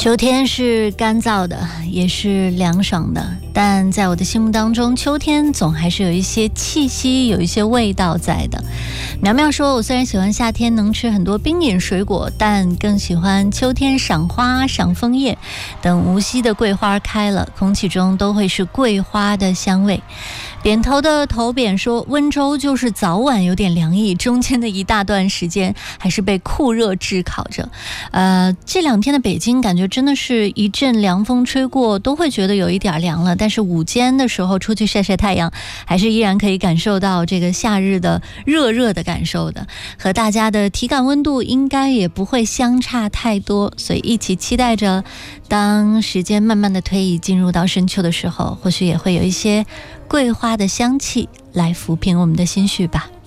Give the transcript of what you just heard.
秋天是干燥的，也是凉爽的，但在我的心目当中，秋天总还是有一些气息，有一些味道在的。苗苗说，我虽然喜欢夏天能吃很多冰饮水果，但更喜欢秋天赏花、赏枫叶。等无锡的桂花开了，空气中都会是桂花的香味。扁头的头扁说，温州就是早晚有点凉意，中间的一大段时间还是被酷热炙烤着。这两天的北京感觉真的是一阵凉风吹过都会觉得有一点凉了，但是午间的时候出去晒晒太阳，还是依然可以感受到这个夏日的热的感受的，和大家的体感温度应该也不会相差太多，所以一起期待着当时间慢慢的推移进入到深秋的时候，或许也会有一些桂花的香气来抚平我们的心绪吧。